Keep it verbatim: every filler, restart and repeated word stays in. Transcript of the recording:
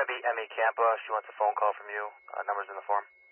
Abby Emmy Campa. She wants a phone call from you. Uh, number's in the form.